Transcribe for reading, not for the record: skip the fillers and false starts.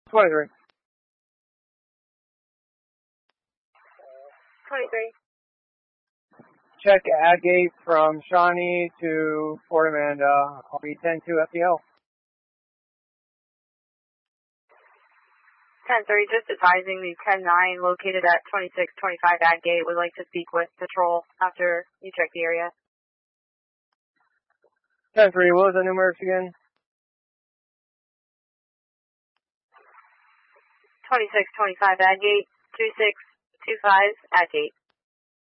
23. 23. Check ad gate from Shawnee to Fort Amanda. I'll be 10-2 FDL. 10-3, just advising the 10-9 located at 2625 ad gate would like to speak with patrol after you check the area. 10-3, what was the numerics again? 2625 ad gate, 2625 ad gate.